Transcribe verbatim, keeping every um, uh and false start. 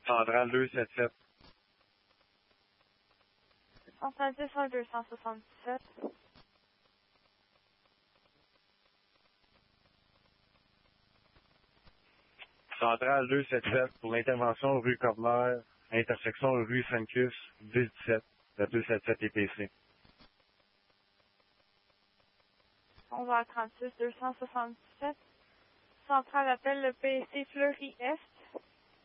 Centrale deux cent soixante-dix-sept. Centrale dix un deux cent soixante-dix-sept. Centrale deux cent soixante-dix-sept pour l'intervention rue Corner, intersection rue Sancus, dix dix-sept, le deux cent soixante-dix-sept E P C. onze heures trente-six deux cent soixante-dix-sept. Centrale appelle le P C Fleury Est.